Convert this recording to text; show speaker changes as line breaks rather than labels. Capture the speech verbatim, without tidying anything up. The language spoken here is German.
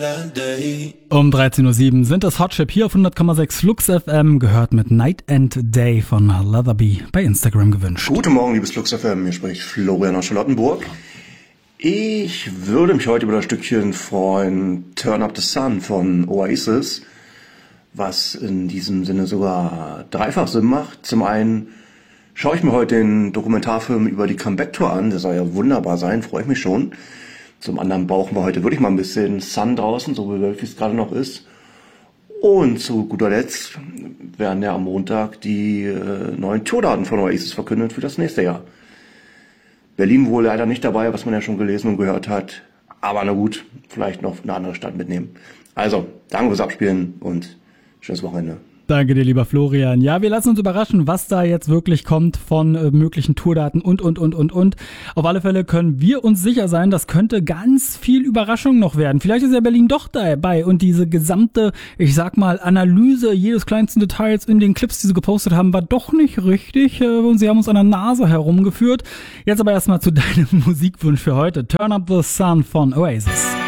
Um dreizehn Uhr sieben sind es Hotchip hier auf hundert Komma sechs Flux F M, gehört mit Night and Day von Leatherby bei Instagram gewünscht.
Guten Morgen, liebes Flux F M, hier spricht Florian aus Charlottenburg. Ich würde mich heute über das Stückchen freuen, Turn Up the Sun von Oasis, was in diesem Sinne sogar dreifach Sinn macht. Zum einen schaue ich mir heute den Dokumentarfilm über die Comeback-Tour an, der soll ja wunderbar sein, freue ich mich schon. Zum anderen brauchen wir heute wirklich mal ein bisschen Sun draußen, so wie es gerade noch ist. Und zu guter Letzt werden ja am Montag die äh, neuen Tourdaten von Oasis verkündet für das nächste Jahr. Berlin wohl leider nicht dabei, was man ja schon gelesen und gehört hat. Aber na gut, vielleicht noch eine andere Stadt mitnehmen. Also, danke fürs Abspielen und schönes Wochenende.
Danke dir, lieber Florian. Ja, wir lassen uns überraschen, was da jetzt wirklich kommt von äh, möglichen Tourdaten und, und, und, und, und. Auf alle Fälle können wir uns sicher sein, das könnte ganz viel Überraschung noch werden. Vielleicht ist ja Berlin doch dabei und diese gesamte, ich sag mal, Analyse jedes kleinsten Details in den Clips, die sie gepostet haben, war doch nicht richtig äh, und sie haben uns an der Nase herumgeführt. Jetzt aber erstmal zu deinem Musikwunsch für heute. Turn Up the Sun von Oasis.